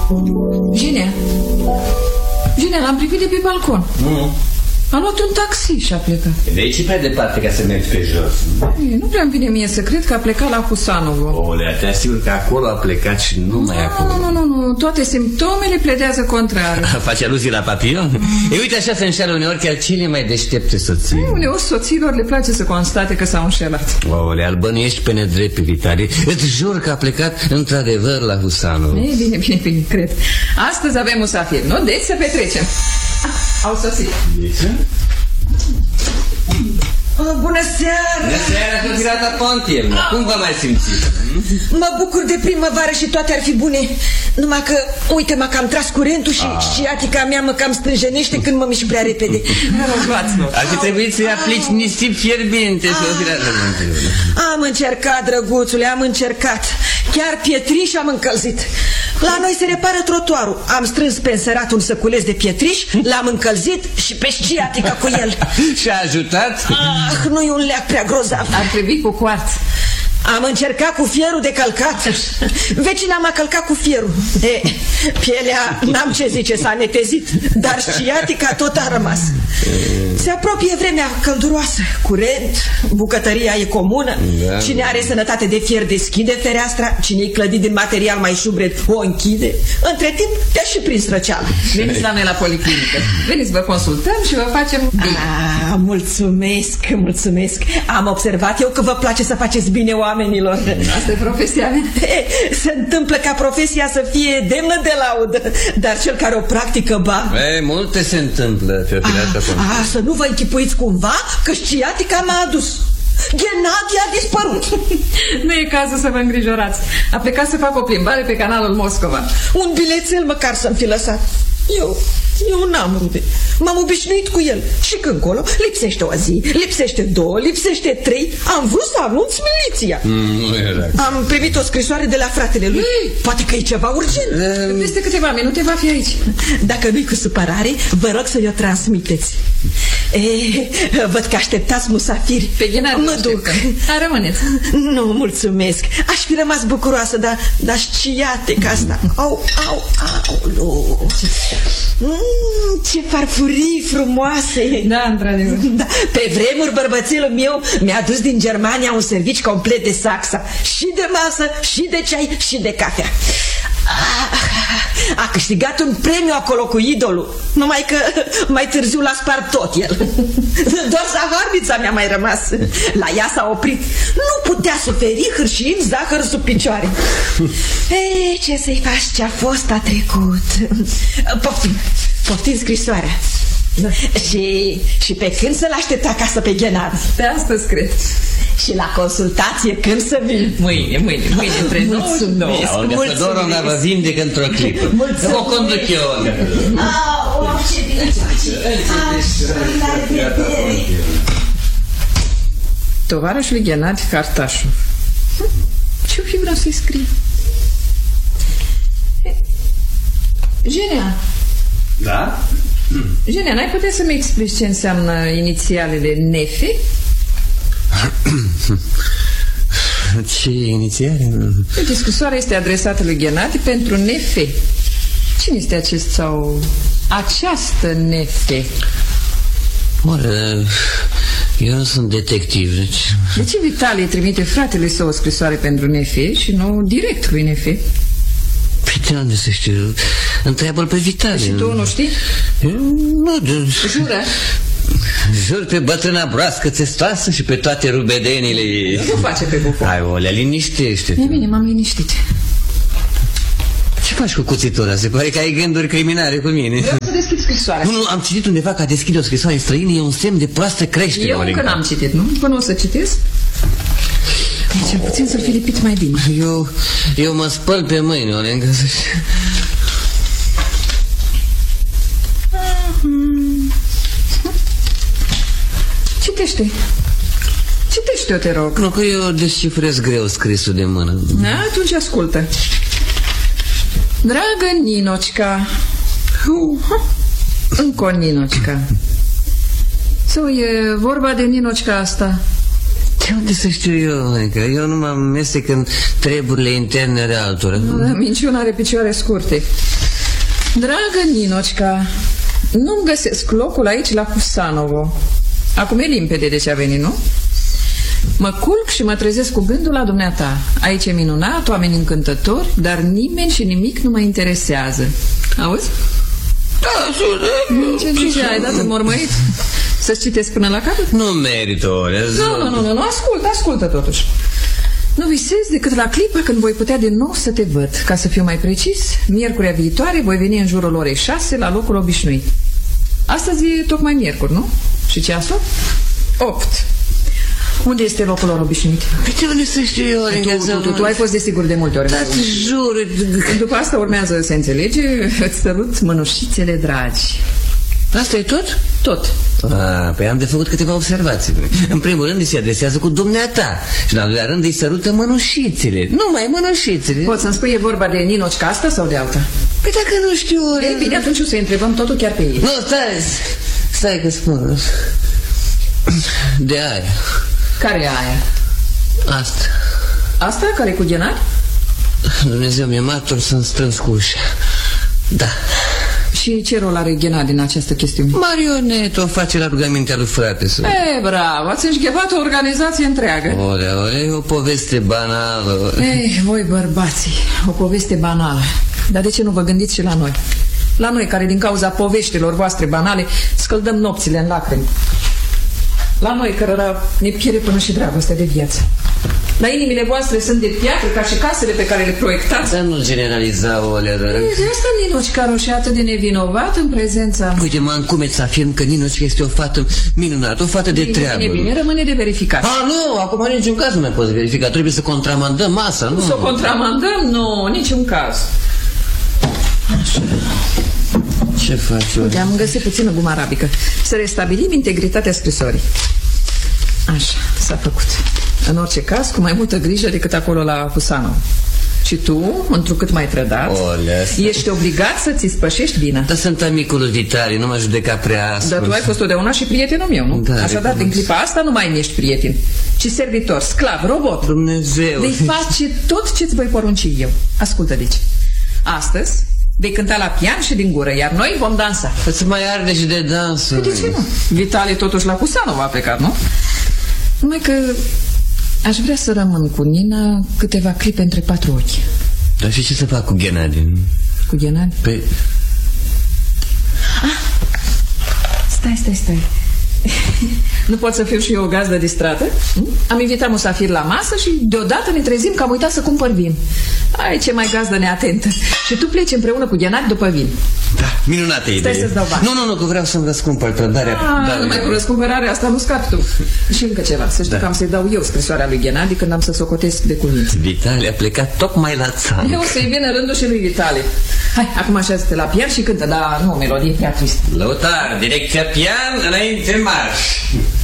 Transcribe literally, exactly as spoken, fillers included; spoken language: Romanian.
Genia, Genia, l-am privit de pe balcon. Nu. A luat un taxi și a plecat. De aici prea departe ca să mergi pe jos. E, nu prea-mi vine mie să cred că a plecat la Husanovo. Olea, te asigur că acolo a plecat și nu mai acolo. Nu, nu, nu, nu, toate simptomele pledează contrar. Face aluzie la Papillon? Mm. E, uite, așa se înșeală uneori chiar cele mai deștepte soții. E, uneori soților le place să constate că s-au înșelat. Olea, îl bănuiești pe nedrept pe Vitali. Îți jur că a plecat într-adevăr la Husanovo. E, bine, bine, bine, cred. Astăzi avem musafir, nu? Deci să petrecem. Au sosit. Deci? Oh, bună seara! Bună seara, Fătirata Pontievna. Cum vă mai simțiți? Mă bucur de primăvară și toate ar fi bune. Numai că, uite, m-a cam tras curentul și ah. sciatica mea mă cam strânjenește când mă mișc prea repede. Ar fi trebuit să-i aplici nisip fierbinte, Fătirata Pontievna. Am încercat, drăguțule, am încercat. Chiar pietriș am încălzit. La noi se repară trotuarul. Am strâns pe înserat un săculeț de pietriș, l-am încălzit și pe sciatica cu el. Și-a ajutat? Ah, nu-i un leac prea grozav. Ar trebui cu cuarț. Am încercat cu fierul de călcat. Vecina m-a călcat cu fierul. E, pielea, n-am ce zice, s-a netezit, dar sciatica tot a rămas. Se apropie vremea călduroasă. Curent, bucătăria e comună. Da. Cine are sănătate de fier deschide fereastra, cine e clădit din material mai șubred o închide. Între timp te-a și prins răceală. Veniți la noi la policlinică. Veniți, vă consultăm și vă facem bine. Ah, mulțumesc, mulțumesc. Am observat eu că vă place să faceți bine oamenilor. Asta e profesia mea. Se întâmplă ca profesia să fie demnă de laudă, dar cel care o practică, ba... E, multe se întâmplă, Fătirata Pontievna. A, să nu vă închipuiți cumva că sciatica m-a adus. Ghenadie a dispărut. Nu e cazul să vă îngrijorați. A plecat să fac o plimbare pe canalul Moscova. Un bilețel măcar să-mi fi lăsat. Eu, eu n-am rude. M-am obișnuit cu el. Și când colo, lipsește o zi, lipsește două, lipsește trei. Am vrut să anunț miliția. mm, Am primit o scrisoare de la fratele lui. Poate că e ceva urgent. Peste câteva minute va fi aici. Dacă nu-i cu supărare, vă rog să-i o transmiteți. E, văd că așteptați musafiri. Pe Ghenadie mă duc. A, rămâneți. Nu, mulțumesc. Aș fi rămas bucuroasă, dar, dar sciatica asta. Au, au, au, au. Mm, ce farfurii frumoase. Da, într-adevăr. Da. Pe vremuri bărbățelul meu mi-a dus din Germania un servici complet de saxa. Și de masă, și de ceai, și de cafea. A câștigat un premiu acolo cu idolul. Numai că mai târziu l-a spart tot el. Doar zaharnița mi-a mai rămas. La ea s-a oprit. Nu putea suferi hârșind zahăr sub picioare. Ei, ce să-i faci, ce-a fost a trecut. Poftim, poftim scrisoarea. Da. Și, și pe când să-l aștepta acasă pe Ghenadie? Pe astăzi, cred. Și la consultație când să vin? Mâine, mâine, mâine între nouă și nouă. Olga Fedorovna vă vindecă într-o clipă. O conduc eu, Olga. Aoleu, ce bine face. La revedere. Tovarășul Ghenadie Cartașov. Ce-o fi vreau să-i scrie? Genia. Da? Genia, n-ai putea să-mi explici ce înseamnă inițialele Nefe? Ce inițiale? Uite, scrisoarea este adresată lui Ghenadie pentru Nefe. Cine este acest sau această Nefe? Oare, eu nu sunt detectiv, deci... De ce Vitalie trimite fratele său o scrisoare pentru Nefe și nu direct lui Nefe? Păi de unde să știu? Întreabă-l pe Vitalie. Și tu nu știi? Eu, nu, de... Jură? Jur pe bătrâna broască țestoasă și pe toate rubedenile ei. Nu face pe bufon. Hai, Olea, liniștește-te. E bine, m-am liniștit. Ce faci cu cuțitura? Se pare că ai gânduri criminale cu mine. Vreau să deschid scrisoarea. Nu, nu, am citit undeva că a deschide o scrisoare străină e un semn de proastă creștere. Eu încă n-am citit, nu? Până o să citesc. Deci, cel puțin să-l fi lipit mai bine. Eu, eu mă spăl pe mâini, Olenca. Citește. Citește-o, te rog. Nu, că eu descifrez greu scrisul de mână. Da, atunci ascultă. Dragă Ninocica. Încă o Ninocica. Sau e vorba de Ninocica asta? De unde să știu eu, Olenca? Eu nu mă amestec în treburile interne ale altora. Da, minciuna are picioare scurte. Dragă Ninocica, nu-mi găsesc locul aici la Cusanovo. Acum e limpede de ce a venit, nu? Mă culc și mă trezesc cu gândul la dumneata. Aici e minunat, oameni încântători, dar nimeni și nimic nu mă interesează. Auzi? Da, Ce zice, ai dat în mormăit? Să-ți citesc până la capăt? Nu merită, Olea. Nu, nu, nu, nu, nu, ascultă, ascultă totuși. Nu visez decât la clipa când voi putea din nou să te văd. Ca să fiu mai precis, miercurea viitoare voi veni în jurul orei șase la locul obișnuit. Astăzi e tocmai miercuri, nu? Și ceasul? opt. Unde este locul lor obișnuit? Pe ce unde să știu eu, Olea? Tu, tu, tu, tu ai fost desigur de multe ori. Da, te jur. După asta urmează, se înțelege, îți sărut mănușițele dragi. Asta e tot? Tot. A, păi am de făcut câteva observații. În primul rând îi se adresează cu dumneata și în al doilea rând îi sărută mănușițele. Numai mănușițele. Poți să-mi spui, e vorba de Ninocica asta sau de alta? Păi dacă nu știu, Olea... Ei bine, atunci o să întrebăm totul chiar pe ei. Nu, stai, stai că spun. De aia. Care e aia? Asta. Asta care e cu ghenari? Dumnezeu mi-e martor să-mi strâns cu ușa. Da. Și ce rol are Ghenadi în această chestiune? Marionetă o face la rugămintea lui frate său. E, bravo, ați înșghevat o organizație întreagă. Olea, olea, e o poveste banală. Ei, voi bărbații, o poveste banală. Dar de ce nu vă gândiți și la noi? La noi, care din cauza poveștilor voastre banale scăldăm nopțile în lacrimi. La noi, cărora ne piere până și dragostea de viață. La inimile voastre sunt de piatră ca și casele pe care le proiectați. Dar nu generaliza, Olea. E, de asta Ninocica roșie atât de nevinovat în prezența... Uite, mă încumet să afirm că Ninocica este o fată minunată, o fată de bine, treabă. Bine, bine, rămâne de verificat. A, nu, acum în niciun caz nu mai poți verifica. Trebuie să contramandăm masa, nu? Să o contramandăm? Nu, niciun caz. Așa. Ce faci, Olea? Uite, am găsit puțină gumă arabică. Să restabilim integritatea scrisorii. Așa, s-a făcut. În orice caz, cu mai multă grijă decât acolo la Cusano. Și tu, întrucât mai trădat, Olea, ești obligat să-ți spășești bine. Dar sunt amicul lui Vitali, nu mă judeca prea ascuns. Dar tu ai fost totdeauna și prietenul meu, nu? Da, așadar, din clipa asta nu mai ești prieten, ci servitor, sclav, robot. Dumnezeu. Vei face tot ce-ți voi porunci eu. Ascultă, deci. Astăzi vei cânta la pian și din gură, iar noi vom dansa. Îți mai arde și de dansul. Păi de ce nu? Vitali totuși la Cusanova a plecat, nu? Numai că aș vrea să rămân cu Nina câteva clipe între patru ochi. Dar și ce să fac cu Ghenadi? Cu Ghenadi? Păi... Ah, stai, stai, stai. Nu pot să fiu și eu o gazdă distrată? Am invitat musafir la masă și deodată ne trezim că am uitat să cumpăr vin. Ai, ce mai gazdă neatentă. Și tu pleci împreună cu Ghenadi după vin. Da, minunată idee. Stai să-ți dau bani. Nu, nu, nu, că vreau să-mi răscumpăr trădarea. Ah, da, numai cu răscumpărarea asta nu scapi tu. Și încă ceva, să știi Da. că am să-i dau eu scrisoarea lui Ghenadi când am să socotesc de cuvinte. Vitali a plecat tocmai la țară. Eu să-i vină rândul și lui Vitali. Hai, acum așează-te la pian și cântă, dar nu o melodie prea tristă. Lăutar, direcția pian, înainte marș.